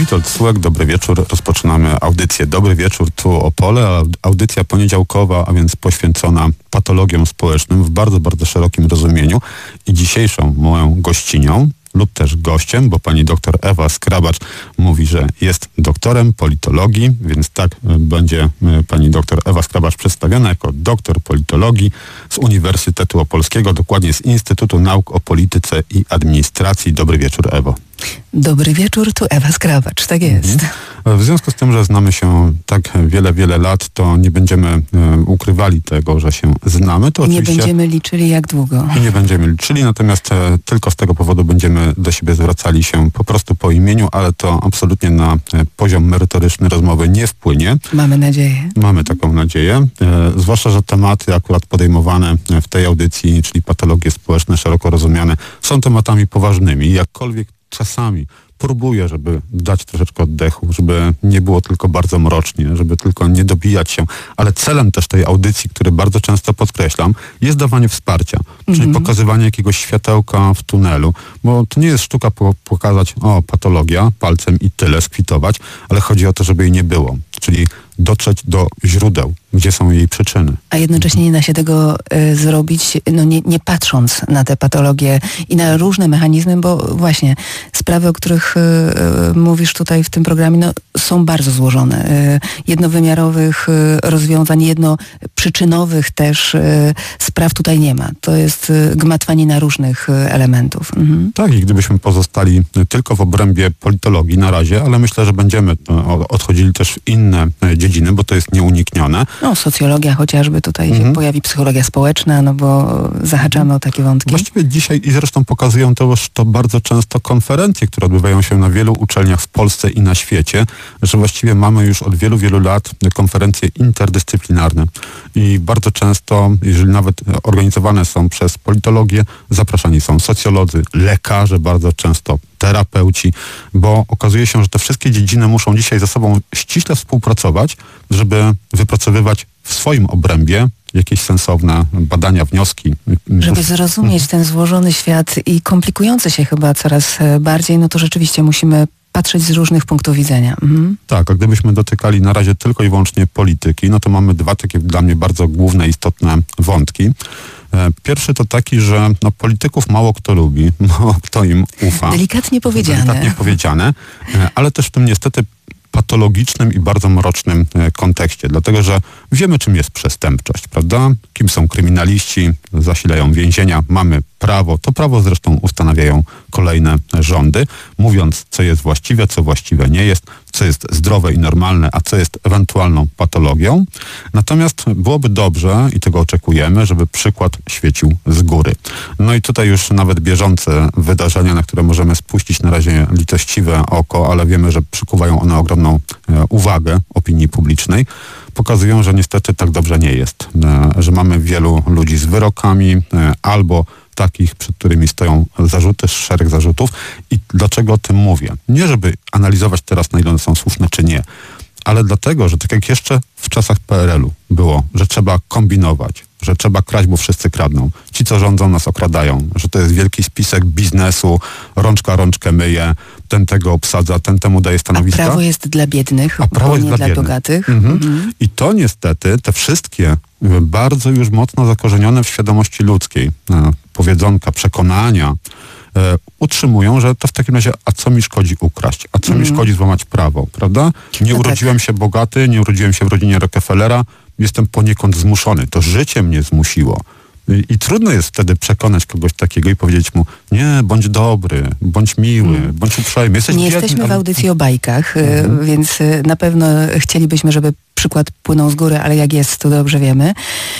Witold Sułek, dobry wieczór. Rozpoczynamy audycję Dobry Wieczór, tu Opole. Audycja poniedziałkowa, a więc poświęcona patologiom społecznym w bardzo, bardzo szerokim rozumieniu. I dzisiejszą moją gościnią lub też gościem, bo pani doktor Ewa Skrabacz mówi, że jest doktorem politologii, więc tak będzie pani doktor Ewa Skrabacz przedstawiona jako doktor politologii z Uniwersytetu Opolskiego, dokładnie z Instytutu Nauk o Polityce i Administracji. Dobry wieczór, Ewo. Dobry wieczór, tu Ewa Skrabacz, tak jest. W związku z tym, że znamy się tak wiele, wiele lat, to nie będziemy ukrywali tego, że się znamy. To nie będziemy liczyli jak długo. I nie będziemy liczyli, natomiast tylko z tego powodu będziemy do siebie zwracali się po prostu po imieniu, ale to absolutnie na poziom merytoryczny rozmowy nie wpłynie. Mamy nadzieję. Mamy taką nadzieję. Zwłaszcza, że tematy akurat podejmowane w tej audycji, czyli patologie społeczne szeroko rozumiane, są tematami poważnymi. Jakkolwiek czasami próbuję, żeby dać troszeczkę oddechu, żeby nie było tylko bardzo mrocznie, żeby tylko nie dobijać się, ale celem też tej audycji, który bardzo często podkreślam, jest dawanie wsparcia, czyli pokazywanie jakiegoś światełka w tunelu, bo to nie jest sztuka pokazać, patologia, palcem i tyle, skwitować, ale chodzi o to, żeby jej nie było, czyli dotrzeć do źródeł, gdzie są jej przyczyny. A jednocześnie nie da się tego zrobić, nie patrząc na te patologie i na różne mechanizmy, bo właśnie sprawy, o których mówisz tutaj w tym programie, są bardzo złożone. Jednowymiarowych rozwiązań, jednoprzyczynowych też spraw tutaj nie ma. To jest gmatwanina różnych elementów. Tak, i gdybyśmy pozostali tylko w obrębie politologii na razie, ale myślę, że będziemy odchodzili też w inne dziedziny, bo to jest nieuniknione. Socjologia chociażby, tutaj się pojawi psychologia społeczna, bo zahaczamy o takie wątki. Właściwie dzisiaj i zresztą pokazują to bardzo często konferencje, które odbywają się na wielu uczelniach w Polsce i na świecie, że właściwie mamy już od wielu, wielu lat konferencje interdyscyplinarne i bardzo często, jeżeli nawet organizowane są przez politologię, zapraszani są socjolodzy, lekarze, bardzo często terapeuci, bo okazuje się, że te wszystkie dziedziny muszą dzisiaj ze sobą ściśle współpracować, żeby wypracowywać w swoim obrębie jakieś sensowne badania, wnioski. Żeby zrozumieć ten złożony świat i komplikujący się chyba coraz bardziej, to rzeczywiście musimy patrzeć z różnych punktów widzenia. Tak, a gdybyśmy dotykali na razie tylko i wyłącznie polityki, to mamy dwa takie dla mnie bardzo główne, istotne wątki. Pierwszy to taki, że polityków mało kto lubi, mało kto im ufa. Delikatnie powiedziane, ale też w tym niestety patologicznym i bardzo mrocznym kontekście, dlatego że wiemy, czym jest przestępczość, prawda? Kim są kryminaliści, zasilają więzienia, mamy prawo, to prawo zresztą ustanawiają kolejne rządy, mówiąc, co jest właściwe, co właściwe nie jest, co jest zdrowe i normalne, a co jest ewentualną patologią. Natomiast byłoby dobrze, i tego oczekujemy, żeby przykład świecił z góry. I tutaj już nawet bieżące wydarzenia, na które możemy spuścić na razie litościwe oko, ale wiemy, że przykuwają one ogromną uwagę opinii publicznej, pokazują, że niestety tak dobrze nie jest. Że mamy wielu ludzi z wyrokami albo takich, przed którymi stoją zarzuty, szereg zarzutów. I dlaczego o tym mówię? Nie żeby analizować teraz, na ile one są słuszne, czy nie, ale dlatego, że tak jak jeszcze w czasach PRL-u było, że trzeba kombinować, że trzeba kraść, bo wszyscy kradną. Ci, co rządzą, nas okradają. Że to jest wielki spisek biznesu, rączka rączkę myje, ten tego obsadza, ten temu daje stanowiska. A prawo jest dla biednych, a prawo jest nie dla bogatych. I to niestety, te wszystkie bardzo już mocno zakorzenione w świadomości ludzkiej powiedzonka, przekonania, utrzymują, że to w takim razie, a co mi szkodzi ukraść? A co mi szkodzi złamać prawo, prawda? Nie urodziłem się bogaty, nie urodziłem się w rodzinie Rockefellera, jestem poniekąd zmuszony. To życie mnie zmusiło. I trudno jest wtedy przekonać kogoś takiego i powiedzieć mu, nie, bądź dobry, bądź miły, bądź uprzejmy. Nie jesteśmy w audycji o bajkach, więc na pewno chcielibyśmy, żeby przykład płynął z góry, ale jak jest, to dobrze wiemy.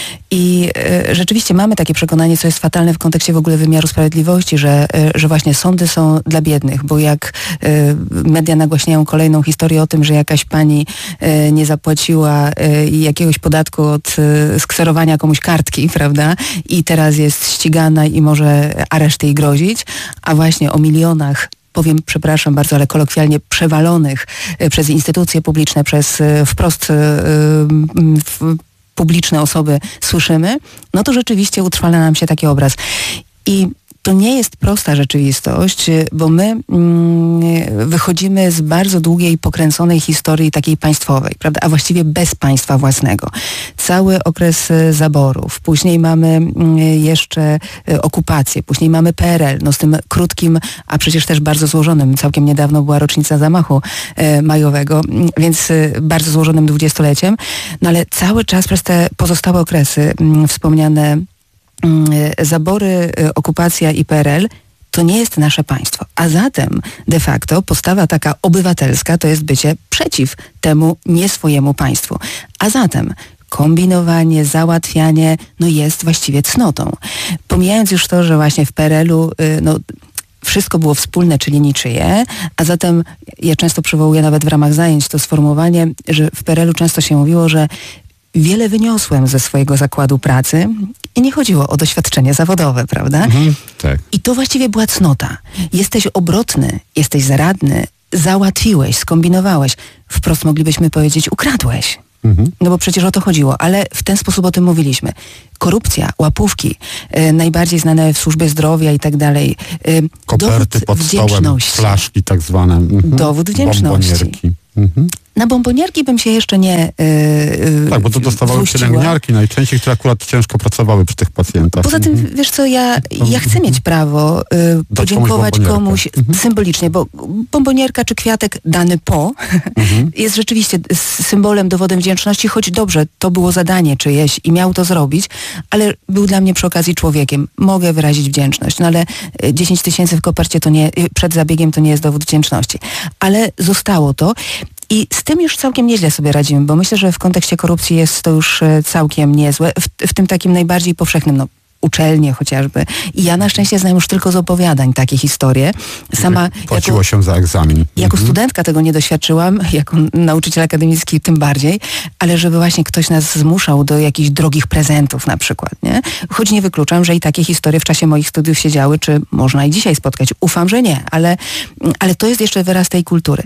I rzeczywiście mamy takie przekonanie, co jest fatalne w kontekście w ogóle wymiaru sprawiedliwości, że właśnie sądy są dla biednych, bo jak media nagłaśniają kolejną historię o tym, że jakaś pani nie zapłaciła jakiegoś podatku od skserowania komuś kartki, prawda? I teraz jest ścigana i może areszt jej grozić, a właśnie o milionach, powiem, przepraszam bardzo, ale kolokwialnie przewalonych przez instytucje publiczne, przez wprost publiczne osoby słyszymy, to rzeczywiście utrwala nam się taki obraz. I to nie jest prosta rzeczywistość, bo my wychodzimy z bardzo długiej, pokręconej historii takiej państwowej, prawda? A właściwie bez państwa własnego. Cały okres zaborów, później mamy jeszcze okupację, później mamy PRL, no z tym krótkim, a przecież też bardzo złożonym, całkiem niedawno była rocznica zamachu majowego, więc bardzo złożonym 20-leciem, no ale cały czas przez te pozostałe okresy wspomniane zabory, okupacja i PRL to nie jest nasze państwo. A zatem de facto postawa taka obywatelska to jest bycie przeciw temu nie swojemu państwu. A zatem kombinowanie, załatwianie no jest właściwie cnotą. Pomijając już to, że właśnie w PRL-u wszystko było wspólne, czyli niczyje, a zatem ja często przywołuję nawet w ramach zajęć to sformułowanie, że w PRL-u często się mówiło, że wiele wyniosłem ze swojego zakładu pracy i nie chodziło o doświadczenie zawodowe, prawda? Tak. I to właściwie była cnota. Jesteś obrotny, jesteś zaradny, załatwiłeś, skombinowałeś. Wprost moglibyśmy powiedzieć, ukradłeś. No bo przecież o to chodziło, ale w ten sposób o tym mówiliśmy. Korupcja, łapówki, najbardziej znane w służbie zdrowia i tak dalej. Koperty pod stołem, flaszki tak zwane. Dowód wdzięczności. Bombonierki. Na bombonierki bym się jeszcze nie tak, bo to dostawały pielęgniarki najczęściej, które akurat ciężko pracowały przy tych pacjentach. Poza tym, wiesz co, ja chcę mieć prawo podziękować komuś symbolicznie, bo bombonierka czy kwiatek dany jest rzeczywiście symbolem, dowodem wdzięczności, choć dobrze, to było zadanie czyjeś i miał to zrobić, ale był dla mnie przy okazji człowiekiem. Mogę wyrazić wdzięczność, no ale 10 000 w kopercie to nie, przed zabiegiem to nie jest dowód wdzięczności. Ale zostało to. I z tym już całkiem nieźle sobie radzimy, bo myślę, że w kontekście korupcji jest to już całkiem niezłe. W tym takim najbardziej powszechnym, uczelnie chociażby. I ja na szczęście znam już tylko z opowiadań takie historie. Sama płaciło się za egzamin. Jako studentka tego nie doświadczyłam, jako nauczyciel akademicki tym bardziej, ale żeby właśnie ktoś nas zmuszał do jakichś drogich prezentów na przykład, nie? Choć nie wykluczam, że i takie historie w czasie moich studiów się działy, czy można i dzisiaj spotkać. Ufam, że nie, ale to jest jeszcze wyraz tej kultury.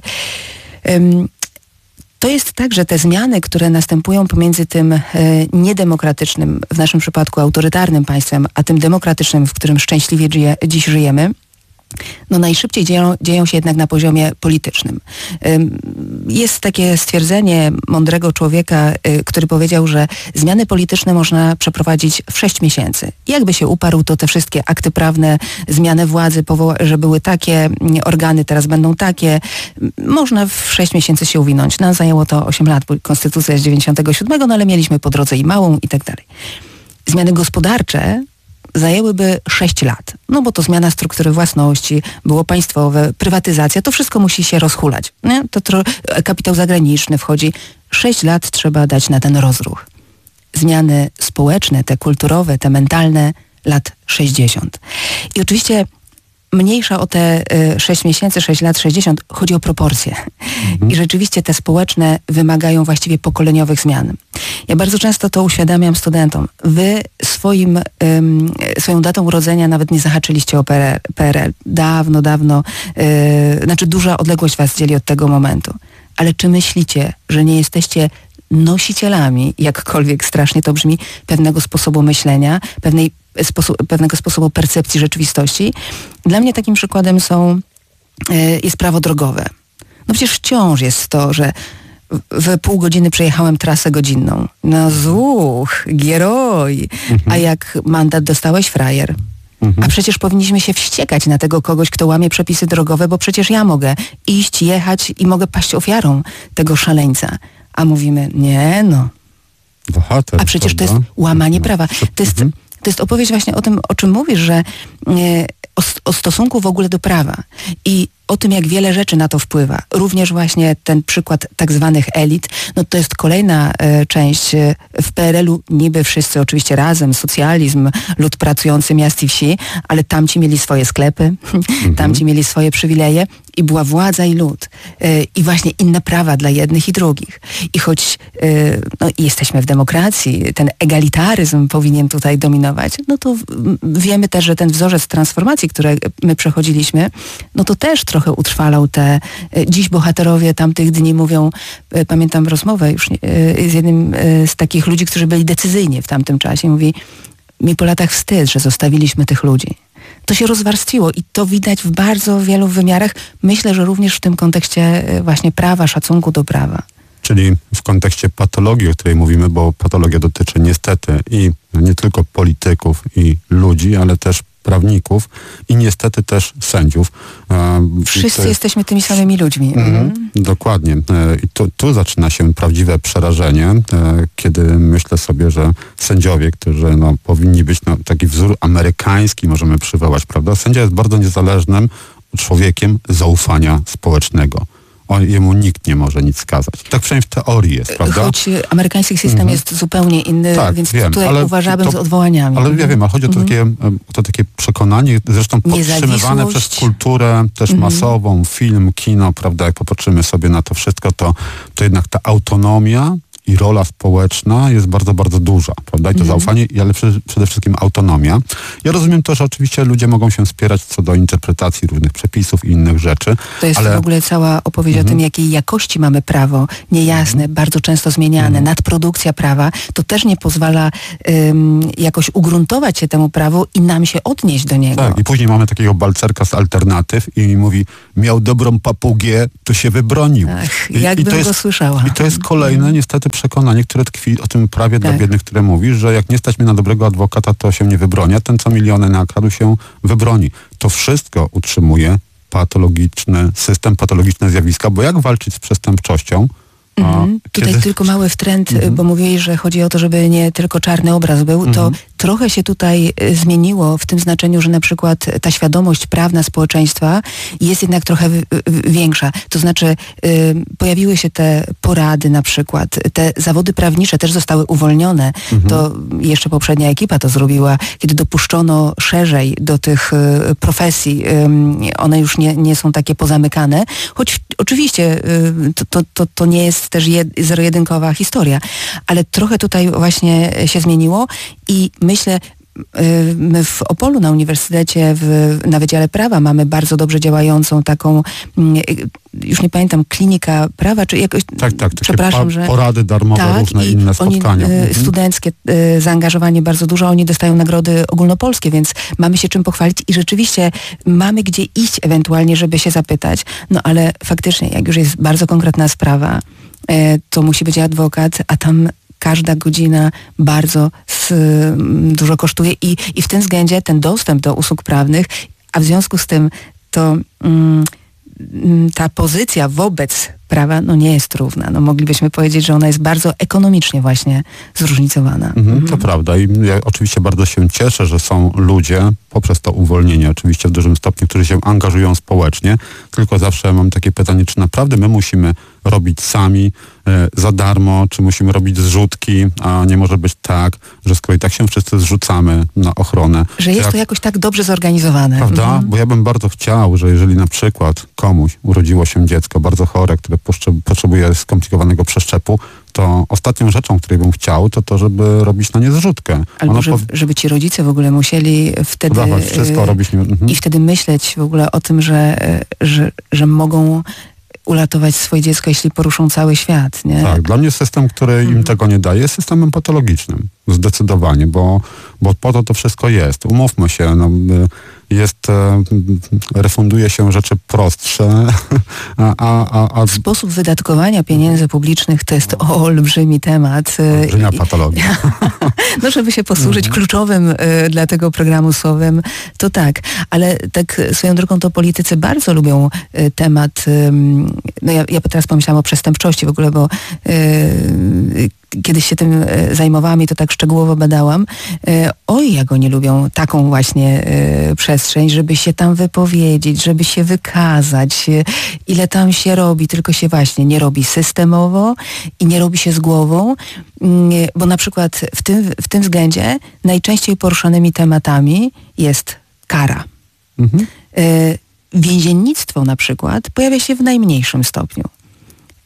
To jest tak, że te zmiany, które następują pomiędzy tym niedemokratycznym, w naszym przypadku autorytarnym państwem, a tym demokratycznym, w którym szczęśliwie dziś żyjemy, no najszybciej dzieją się jednak na poziomie politycznym. Jest takie stwierdzenie mądrego człowieka, który powiedział, że zmiany polityczne można przeprowadzić w 6 miesięcy. Jakby się uparł, to te wszystkie akty prawne, zmiany władzy, że były takie organy, teraz będą takie, można w 6 miesięcy się uwinąć. Nam zajęło to 8 lat, bo konstytucja jest 97, no ale mieliśmy po drodze i małą i tak dalej. Zmiany gospodarcze zajęłyby 6 lat. No bo to zmiana struktury własności, było państwowe, prywatyzacja, to wszystko musi się rozhulać. Nie? Kapitał zagraniczny wchodzi. 6 lat trzeba dać na ten rozruch. Zmiany społeczne, te kulturowe, te mentalne, lat 60. I oczywiście mniejsza o te 6 miesięcy, 6 lat, 60, chodzi o proporcje. I rzeczywiście te społeczne wymagają właściwie pokoleniowych zmian. Ja bardzo często to uświadamiam studentom. Wy swoją datą urodzenia nawet nie zahaczyliście o PRL. Dawno, duża odległość was dzieli od tego momentu. Ale czy myślicie, że nie jesteście nosicielami, jakkolwiek strasznie to brzmi, pewnego sposobu myślenia, pewnego sposobu percepcji rzeczywistości? Dla mnie takim przykładem jest prawo drogowe. No przecież wciąż jest to, że w pół godziny przejechałem trasę godzinną. No gieroj. A jak mandat dostałeś, frajer. A przecież powinniśmy się wściekać na tego kogoś, kto łamie przepisy drogowe, bo przecież ja mogę iść, jechać i mogę paść ofiarą tego szaleńca. A mówimy, nie no. Bohater, a przecież prawda? To jest łamanie prawa. To jest opowieść właśnie o tym, o czym mówisz, że o stosunku w ogóle do prawa i o tym, jak wiele rzeczy na to wpływa. Również właśnie ten przykład tak zwanych elit, no to jest kolejna część. W PRL-u niby wszyscy oczywiście razem, socjalizm, lud pracujący miast i wsi, ale tamci mieli swoje sklepy, tamci mieli swoje przywileje i była władza i lud. I właśnie inne prawa dla jednych i drugich. I choć jesteśmy w demokracji, ten egalitaryzm powinien tutaj dominować, no to wiemy też, że ten wzorzec transformacji, który my przechodziliśmy, no to też trochę utrwalał dziś bohaterowie tamtych dni mówią, pamiętam rozmowę już z jednym z takich ludzi, którzy byli decyzyjni w tamtym czasie, mówi, mi po latach wstyd, że zostawiliśmy tych ludzi. to się rozwarstwiło i to widać w bardzo wielu wymiarach. Myślę, że również w tym kontekście właśnie prawa, szacunku do prawa. Czyli w kontekście patologii, o której mówimy, bo patologia dotyczy niestety i nie tylko polityków i ludzi, ale też prawników i niestety też sędziów. Wszyscy jesteśmy tymi samymi ludźmi. Dokładnie. I tu zaczyna się prawdziwe przerażenie, kiedy myślę sobie, że sędziowie, którzy powinni być taki wzór amerykański, możemy przywołać, prawda? Sędzia jest bardzo niezależnym człowiekiem zaufania społecznego. Jemu nikt nie może nic skazać. Tak przynajmniej w teorii jest, prawda? Choć amerykański system jest zupełnie inny, tak, więc wiem, tutaj uważałabym z odwołaniami. Ale ja wiem, ale chodzi o to takie przekonanie, zresztą podtrzymywane przez kulturę też masową, film, kino, prawda? Jak popatrzymy sobie na to wszystko, to jednak ta autonomia i rola społeczna jest bardzo, bardzo duża, prawda? I to zaufanie, ale przede wszystkim autonomia. Ja rozumiem to, że oczywiście ludzie mogą się spierać co do interpretacji różnych przepisów i innych rzeczy. To jest w ogóle cała opowieść o tym, jakiej jakości mamy prawo, niejasne, bardzo często zmieniane, nadprodukcja prawa, to też nie pozwala jakoś ugruntować się temu prawu i nam się odnieść do niego. Tak, i później mamy takiego balcerka z alternatyw i mówi, miał dobrą papugę, to się wybronił. Ach, jakbym go słyszała. I to jest kolejne niestety przekonanie, które tkwi o tym prawie dla biednych, które mówi, że jak nie stać mnie na dobrego adwokata, to się nie wybroni, a ten, co miliony nakradł, się wybroni. To wszystko utrzymuje patologiczny system, patologiczne zjawiska, bo jak walczyć z przestępczością? Tutaj tylko mały wtręt, bo mówili, że chodzi o to, żeby nie tylko czarny obraz był, to trochę się tutaj zmieniło w tym znaczeniu, że na przykład ta świadomość prawna społeczeństwa jest jednak trochę większa. To znaczy pojawiły się te porady na przykład, te zawody prawnicze też zostały uwolnione. To jeszcze poprzednia ekipa to zrobiła, kiedy dopuszczono szerzej do tych profesji. One już nie są takie pozamykane, choć oczywiście to nie jest też zero-jedynkowa historia, ale trochę tutaj właśnie się zmieniło i myślę, my w Opolu na Uniwersytecie na Wydziale Prawa mamy bardzo dobrze działającą taką, już nie pamiętam, klinika prawa, czy jakoś, przepraszam, że... porady darmowe, różne inne spotkania. Studenckie zaangażowanie bardzo dużo, oni dostają nagrody ogólnopolskie, więc mamy się czym pochwalić i rzeczywiście mamy gdzie iść ewentualnie, żeby się zapytać, no ale faktycznie, jak już jest bardzo konkretna sprawa, to musi być adwokat, a tam każda godzina bardzo dużo kosztuje i w tym względzie ten dostęp do usług prawnych, a w związku z tym to ta pozycja wobec prawa nie jest równa. Moglibyśmy powiedzieć, że ona jest bardzo ekonomicznie właśnie zróżnicowana. To prawda i ja oczywiście bardzo się cieszę, że są ludzie poprzez to uwolnienie oczywiście w dużym stopniu, którzy się angażują społecznie, tylko zawsze mam takie pytanie, czy naprawdę my musimy robić sami za darmo, czy musimy robić zrzutki, a nie może być tak, że skoro i tak się wszyscy zrzucamy na ochronę. Że jest to jakoś tak dobrze zorganizowane. Prawda? Bo ja bym bardzo chciał, że jeżeli na przykład komuś urodziło się dziecko bardzo chore, które potrzebuje skomplikowanego przeszczepu, to ostatnią rzeczą, której bym chciał, to żeby robić na nie zrzutkę. Albo żeby ci rodzice w ogóle musieli wtedy wszystko robić. I wtedy myśleć w ogóle o tym, że mogą uratować swoje dziecko, jeśli poruszą cały świat. Nie? Tak, dla mnie system, który im tego nie daje, jest systemem patologicznym. Zdecydowanie, bo po to wszystko jest. Umówmy się, refunduje się rzeczy prostsze, Sposób wydatkowania pieniędzy publicznych to jest olbrzymi temat. Olbrzymia patologia. Żeby się posłużyć kluczowym dla tego programu słowem, to tak. Ale tak swoją drogą to politycy bardzo lubią temat, ja teraz pomyślałam o przestępczości w ogóle, bo kiedyś się tym zajmowałam i to tak szczegółowo badałam. Oj, jak oni lubią taką właśnie przestrzeń, żeby się tam wypowiedzieć, żeby się wykazać, ile tam się robi, tylko się właśnie nie robi systemowo i nie robi się z głową, bo na przykład w tym względzie najczęściej poruszanymi tematami jest kara. Więziennictwo na przykład pojawia się w najmniejszym stopniu.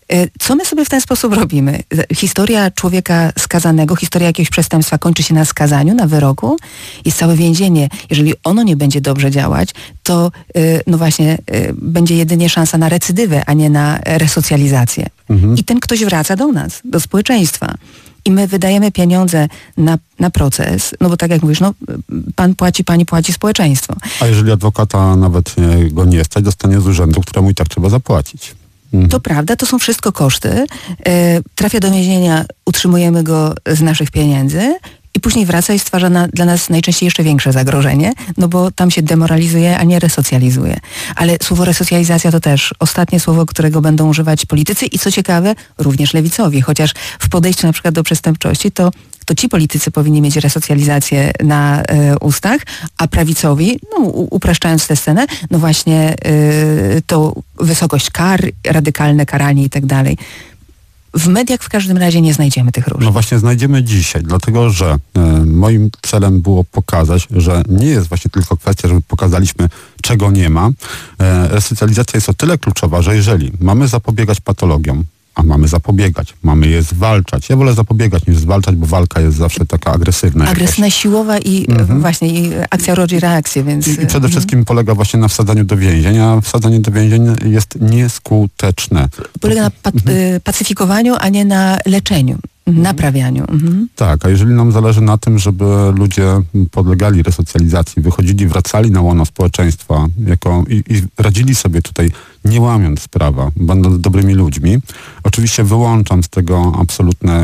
Co my sobie w ten sposób robimy? Historia człowieka skazanego, historia jakiegoś przestępstwa kończy się na skazaniu, na wyroku. Jest całe więzienie. Jeżeli ono nie będzie dobrze działać, to no właśnie będzie jedynie szansa na recydywę, a nie na resocjalizację. I ten ktoś wraca do nas, do społeczeństwa. I my wydajemy pieniądze na proces, no bo tak jak mówisz, no pan płaci, pani płaci, społeczeństwo. A jeżeli adwokata nawet go nie stać, dostanie z urzędu, któremu i tak trzeba zapłacić. To prawda, to są wszystko koszty. Trafia do więzienia, utrzymujemy go z naszych pieniędzy i później wraca i stwarza dla nas najczęściej jeszcze większe zagrożenie, no bo tam się demoralizuje, a nie resocjalizuje. Ale słowo resocjalizacja to też ostatnie słowo, którego będą używać politycy i co ciekawe, również lewicowi, chociaż w podejściu na przykład do przestępczości to ci politycy powinni mieć resocjalizację na ustach, a prawicowi, no upraszczając tę scenę, no właśnie to wysokość kar, radykalne karanie i tak dalej. W mediach w każdym razie nie znajdziemy tych różnic. No właśnie znajdziemy dzisiaj, dlatego że moim celem było pokazać, że nie jest właśnie tylko kwestia, żeby pokazaliśmy, czego nie ma. Resocjalizacja jest o tyle kluczowa, że jeżeli mamy zapobiegać patologiom, a mamy zapobiegać, mamy je zwalczać. Ja wolę zapobiegać niż zwalczać, bo walka jest zawsze taka agresywna. Agresywna, siłowa i właśnie i akcja rodzi reakcję, więc... I przede wszystkim polega właśnie na wsadzaniu do więzień, a wsadzanie do więzień jest nieskuteczne. Polega na pacyfikowaniu, a nie na leczeniu. Naprawianiu. Tak, a jeżeli nam zależy na tym, żeby ludzie podlegali resocjalizacji, wychodzili, wracali na łono społeczeństwa i radzili sobie tutaj, nie łamiąc prawa, będąc dobrymi ludźmi, oczywiście wyłączam z tego absolutne